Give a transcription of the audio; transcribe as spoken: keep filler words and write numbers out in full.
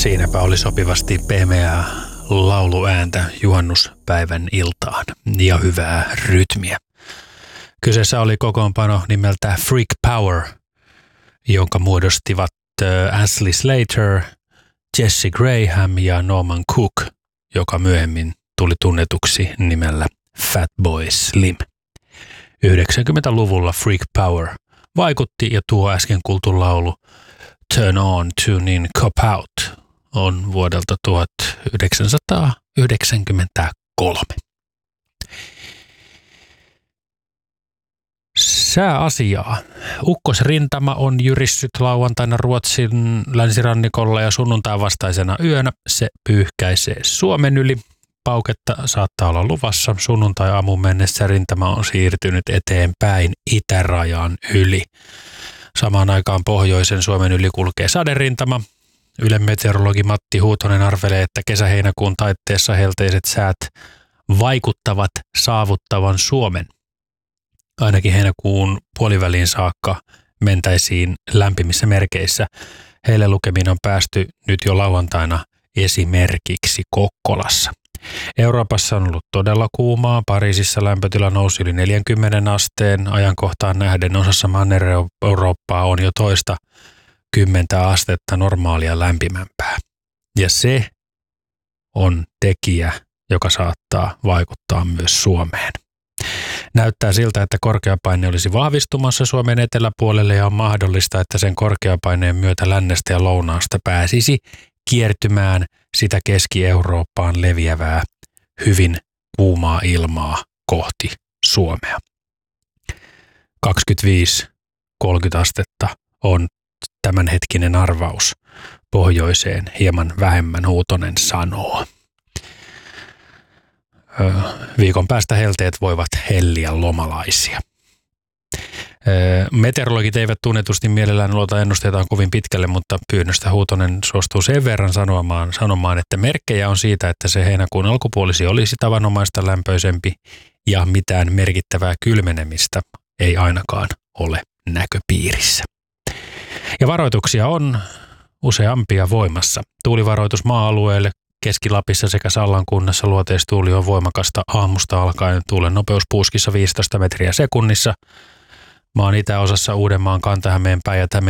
Siinäpä oli sopivasti pehmeää lauluääntä juhannuspäivän iltaan ja hyvää rytmiä. Kyseessä oli kokoonpano nimeltä Freak Power, jonka muodostivat Ashley Slater, Jesse Graham ja Norman Cook, joka myöhemmin tuli tunnetuksi nimellä Fatboy Slim. yhdeksänkymmentäluvulla Freak Power vaikutti ja tuo äsken kuultu laulu Turn On, Tune In, Cop Out on vuodelta tuhatyhdeksänsataayhdeksänkymmentäkolme. Sääasiaa. Ukkosrintama on jyrissyt lauantaina Ruotsin länsirannikolla ja sunnuntain vastaisena yönä se pyyhkäisee Suomen yli. Pauketta saattaa olla luvassa. Sunnuntai-aamuun mennessä rintama on siirtynyt eteenpäin itärajan yli. Samaan aikaan pohjoisen Suomen yli kulkee saderintama. Ylen meteorologi Matti Huutonen arvelee, että kesä-heinäkuun taitteessa helteiset säät vaikuttavat saavuttavan Suomen. Ainakin heinäkuun puoliväliin saakka mentäisiin lämpimissä merkeissä. Heille lukemiin on päästy nyt jo lauantaina esimerkiksi Kokkolassa. Euroopassa on ollut todella kuumaa. Pariisissa lämpötila nousi yli neljänkymmenen asteen. Ajankohtaan nähden osassa Manner-Eurooppaa on jo toista kymmentä astetta normaalia lämpimämpää. Ja se on tekijä, joka saattaa vaikuttaa myös Suomeen. Näyttää siltä, että korkeapaine olisi vahvistumassa Suomen eteläpuolelle ja on mahdollista, että sen korkeapaineen myötä lännestä ja lounaasta pääsisi kiertymään sitä Keski-Eurooppaan leviävää hyvin kuumaa ilmaa kohti Suomea. kaksikymmentäviisi kolmekymmentä astetta on tämänhetkinen arvaus. Pohjoiseen hieman vähemmän, Huutonen sanoo. Viikon päästä helteet voivat helliä lomalaisia. Meteorologit eivät tunnetusti mielellään luota ennusteitaan kovin pitkälle, mutta pyynnöstä Huutonen suostuu sen verran sanomaan, sanomaan, että merkkejä on siitä, että se heinäkuun alkupuolisi olisi tavanomaista lämpöisempi ja mitään merkittävää kylmenemistä ei ainakaan ole näköpiirissä. Ja varoituksia on useampia voimassa. Tuulivaroitus maa-alueelle Keski-Lapissa sekä Sallan kunnassa luoteistuuli on voimakasta aamusta alkaen. Tuulen nopeus puuskissa viisitoista metriä sekunnissa. Maan itäosassa Uudenmaan, Kanta-Hämeen, Päijät-Hämeen